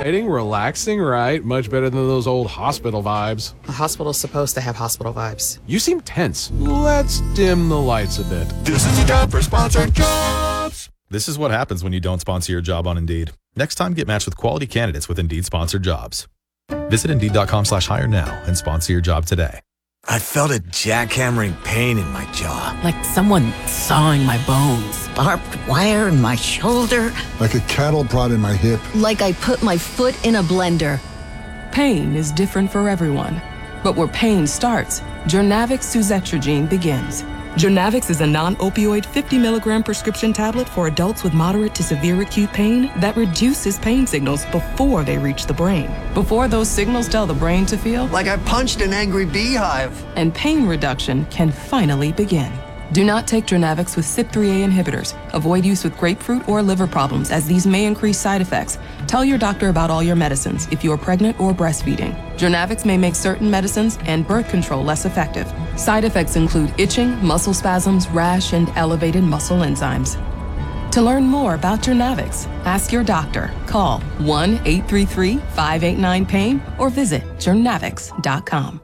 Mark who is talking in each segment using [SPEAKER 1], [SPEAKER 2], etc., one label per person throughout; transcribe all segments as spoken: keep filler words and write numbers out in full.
[SPEAKER 1] Exciting, relaxing, right? Much better than those old hospital vibes.
[SPEAKER 2] A hospital's supposed to have hospital vibes.
[SPEAKER 1] You seem tense. Let's dim the lights a bit.
[SPEAKER 3] This is your time for sponsored jobs.
[SPEAKER 4] This is what happens when you don't sponsor your job on Indeed. Next time, get matched with quality candidates with Indeed sponsored jobs. Visit Indeed.com slash hire now and sponsor your job today.
[SPEAKER 3] I felt a jackhammering pain in my jaw.
[SPEAKER 5] Like someone sawing my bones.
[SPEAKER 6] Barbed wire in my shoulder.
[SPEAKER 7] Like a cattle prod in my hip.
[SPEAKER 6] Like I put my foot in a blender.
[SPEAKER 5] Pain is different for everyone. But where pain starts, Journavx suzetrigine begins. Journavx is a non-opioid fifty milligram prescription tablet for adults with moderate to severe acute pain that reduces pain signals before they reach the brain. Before those signals tell the brain to feel,
[SPEAKER 8] like I punched an angry beehive.
[SPEAKER 5] And pain reduction can finally begin. Do not take Journavx with C Y P three A inhibitors. Avoid use with grapefruit or liver problems, as these may increase side effects. Tell your doctor about all your medicines if you are pregnant or breastfeeding. Journavx may make certain medicines and birth control less effective. Side effects include itching, muscle spasms, rash, and elevated muscle enzymes. To learn more about Journavx, ask your doctor. Call one eight three three, five eight nine, pain or visit journavx dot com.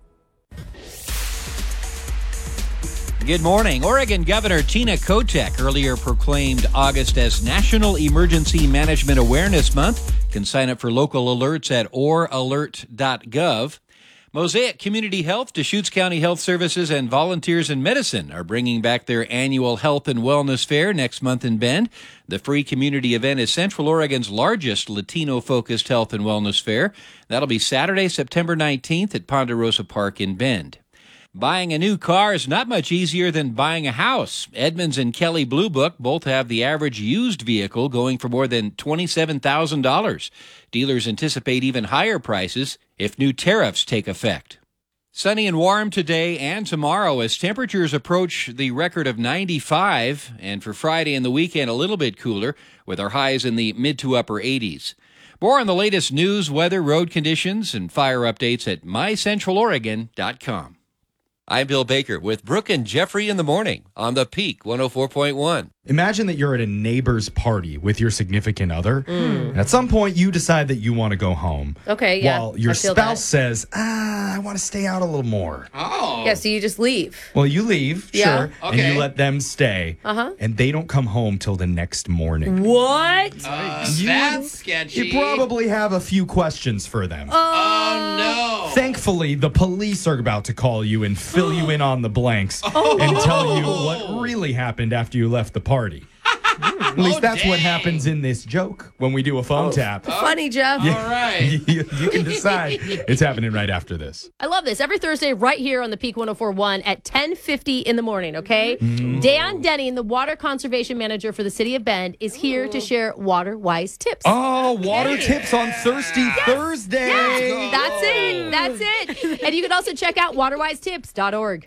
[SPEAKER 9] Good morning. Oregon Governor Tina Kotek earlier proclaimed August as National Emergency Management Awareness Month. You can sign up for local alerts at or alert dot gov. Mosaic Community Health, Deschutes County Health Services, and Volunteers in Medicine are bringing back their annual Health and Wellness Fair next month in Bend. The free community event is Central Oregon's largest Latino-focused health and wellness fair. That'll be Saturday, September nineteenth at Ponderosa Park in Bend. Buying a new car is not much easier than buying a house. Edmunds and Kelly Blue Book both have the average used vehicle going for more than twenty-seven thousand dollars. Dealers anticipate even higher prices if new tariffs take effect. Sunny and warm today and tomorrow as temperatures approach the record of ninety-five, and for Friday and the weekend a little bit cooler with our highs in the mid to upper eighties. More on the latest news, weather, road conditions, and fire updates at my central oregon dot com.
[SPEAKER 10] I'm Bill Baker with Brooke and Jeffrey in the morning on the Peak one oh four point one.
[SPEAKER 11] Imagine that you're at a neighbor's party with your significant other. Mm. And at some point, you decide that you want to go home.
[SPEAKER 12] Okay, yeah.
[SPEAKER 11] While your
[SPEAKER 12] I feel
[SPEAKER 11] spouse
[SPEAKER 12] that.
[SPEAKER 11] says, ah, I want to stay out a little more.
[SPEAKER 12] Oh. Yeah, so you just leave.
[SPEAKER 11] Well, you leave,
[SPEAKER 12] Yeah.
[SPEAKER 11] sure,
[SPEAKER 12] Okay.
[SPEAKER 11] and you let them stay.
[SPEAKER 12] Uh-huh.
[SPEAKER 11] And they don't come home till the next morning.
[SPEAKER 12] What?
[SPEAKER 13] Uh,
[SPEAKER 11] You-
[SPEAKER 13] that's sketchy.
[SPEAKER 11] You probably have a few questions for them.
[SPEAKER 13] Oh, no.
[SPEAKER 11] Thankfully, the police are about to call you and fill you in on the blanks
[SPEAKER 12] Oh.
[SPEAKER 11] and tell you what really happened after you left the party. At least
[SPEAKER 13] Oh,
[SPEAKER 11] that's what
[SPEAKER 13] dang.
[SPEAKER 11] happens in this joke when we do a phone tap.
[SPEAKER 12] Funny, Jeff.
[SPEAKER 11] Yeah.
[SPEAKER 13] All right.
[SPEAKER 11] you, you can decide. It's happening right after this.
[SPEAKER 12] I love this. Every Thursday, right here on the Peak one oh four point one at ten fifty in the morning, okay?
[SPEAKER 11] Mm.
[SPEAKER 12] Dan Denning, the Water Conservation Manager for the City of Bend, is here to share water-wise tips.
[SPEAKER 11] Oh, water tips on Thirsty Thursday.
[SPEAKER 12] Yes, that's it. That's it. And you can also check out water wise tips dot org.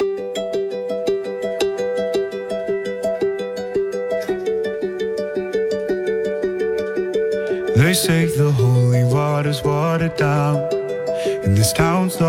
[SPEAKER 14] They say the holy water's watered down, and this town's